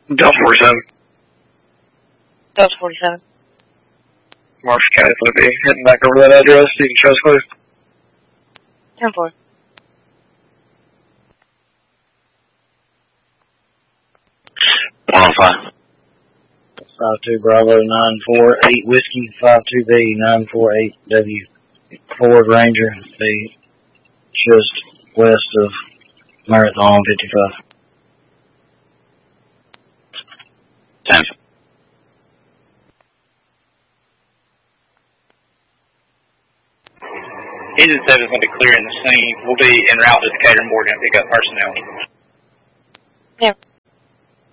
Delta 47. Delta 47. Marshall County's going to be heading back over that address. You can show us clear. 10-4. One on 5. 52 Bravo 948 Whiskey 52B 948W Ford Ranger, the just west of Marathon 55. 10. Engine 7 is going to be clearing the scene. We'll be en route to Decatur and Morgan to pick up personnel.